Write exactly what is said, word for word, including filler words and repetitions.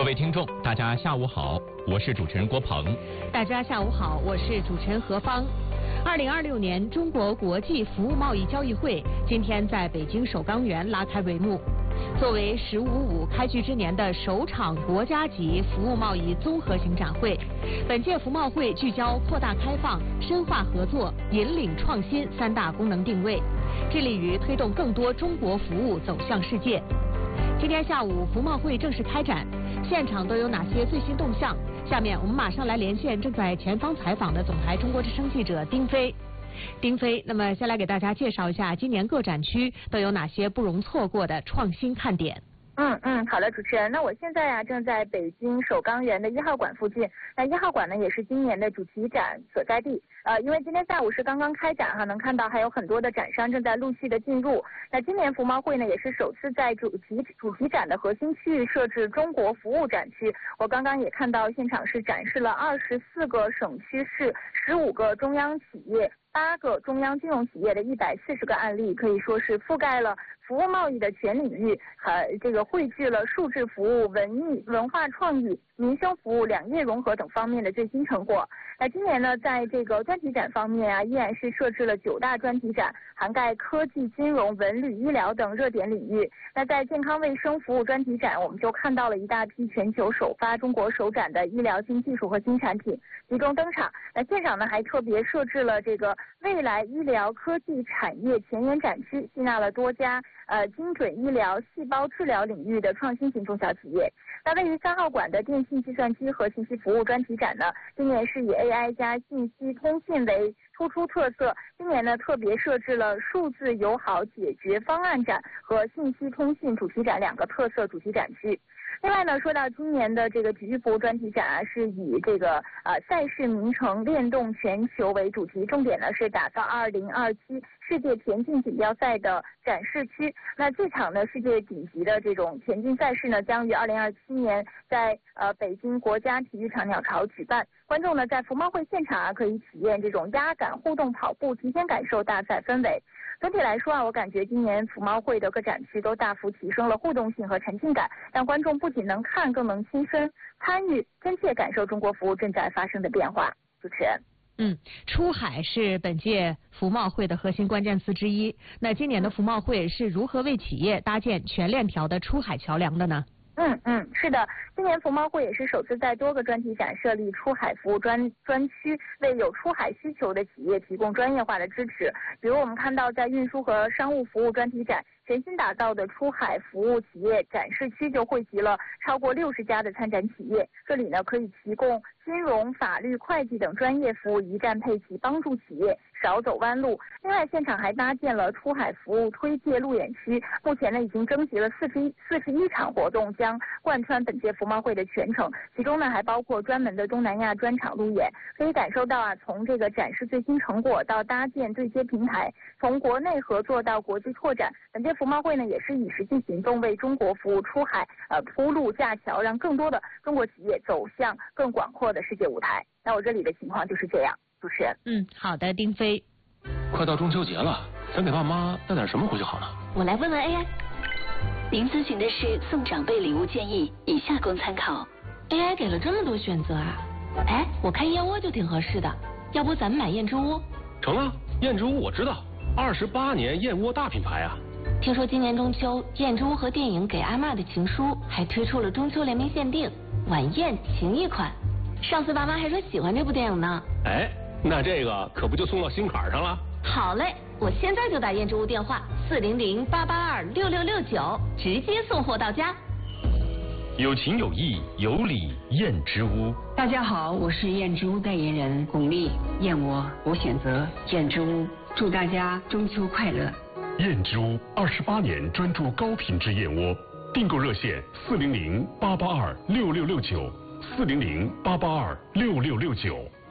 位听众，大家下午好，我是主持人郭鹏。 大家下午好，我是主持人何芳。二零二六年中国国际服务贸易交易会今天在北京首钢园拉开帷幕。作为“十五五”开局之年的首场国家级服务贸易综合型展会，本届服贸会聚焦扩大开放、深化合作、引领创新三大功能定位，致力于推动更多中国服务走向世界。今天下午服贸会正式开展，现场都有哪些最新动向？下面我们马上来连线正在前方采访的总台中国之声记者丁飞。丁飞，那么先来给大家介绍一下今年各展区都有哪些不容错过的创新看点。 嗯嗯，好的，主持人。那我现在呀、啊、正在北京首钢园的一号馆附近。那一号馆呢也是今年的主题展所在地。呃，因为今天下午是刚刚开展哈，能看到还有很多的展商正在陆续的进入。那今年服贸会呢也是首次在主题主题展的核心区域设置中国服务展区。我刚刚也看到现场是展示了二十四个省区市、十五个中央企业、八个中央金融企业的一百四十个案例，可以说是覆盖了服务贸易的全领域，呃，这个汇聚了数字服务、文艺、文化创意、民生服务两业融合等方面的最新成果。那今年呢，在这个专题展方面啊，依然是设置了九大专题展，涵盖科技、金融、文旅、医疗等热点领域。那在健康卫生服务专题展，我们就看到了一大批全球首发、中国首展的医疗新技术和新产品集中登场。那现场呢，还特别设置了这个未来医疗科技产业前沿展区，吸纳了多家呃精准医疗、细胞治疗领域的创新型中小企业。那位于三号馆的电信计算机和信息服务专题展呢，今年是以 A I 加信息通信为突出特色。今年呢，特别设置了数字友好解决方案展和信息通信主题展两个特色主题展区。另外呢，说到今年的这个体育服务专题展啊，是以这个呃赛事名城联动全球为主题，重点呢是打造二零二七世界田径锦标赛的展示区。那这场呢世界顶级的这种田径赛事呢，将于二零二七年在呃北京国家体育场鸟巢举办。观众呢在服贸会现场啊，可以体验这种压感互动跑步，提前感受大赛氛围。总体来说啊，我感觉今年服贸会的各展区都大幅提升了互动性和沉浸感，让观众不仅能看，更能亲身参与，真切感受中国服务正在发生的变化。主持人。 嗯，出海是本届服贸会的核心关键词之一。那今年的服贸会是如何为企业搭建全链条的出海桥梁的呢？ 嗯嗯，是的，今年服贸会也是首次在多个专题展设立出海服务专专区，为有出海需求的企业提供专业化的支持。比如我们看到，在运输和商务服务专题展，全新打造的出海服务企业展示区就汇集了超过六十家的参展企业。这里呢，可以提供金融、法律、会计等专业服务一站配齐，帮助企业少走弯路。另外，现场还搭建了出海服务推介路演区，目前呢已经征集了四十一四十一场活动，将贯穿本届服贸会的全程。其中呢还包括专门的东南亚专场路演，可以感受到啊，从这个展示最新成果到搭建对接平台，从国内合作到国际拓展，本届服贸会呢也是以实际行动为中国服务出海呃铺路架桥，让更多的中国企业走向更广阔的世界舞台。那我这里的情况就是这样，主持人。 嗯，好的，丁飞。 快到中秋节了，咱给爸妈带点什么回去好呢？ 我来问问 A I。您咨询的是送长辈礼物建议，以下供参考。 A I 给了这么多选择啊！哎，我看燕窝就挺合适的，要不咱们买燕之屋？ 成啊，燕之屋我知道，二十八年燕窝大品牌啊。 听说今年中秋，燕之屋和电影《给阿嬷的情书》还推出了中秋联名限定晚宴情谊款。上次爸妈还说喜欢这部电影呢。 哎，那这个可不就送到心坎上了？ 好嘞，我现在就打燕之屋电话四零零八八二六六六九，直接送货到家。 有情有义有礼燕之屋。 大家好，我是燕之屋代言人巩俐，燕窝我选择燕之屋，祝大家中秋快乐。 燕之屋二十八年专注高品质燕窝，订购热线四零零八八二六六六九，四零零八八二六六六九。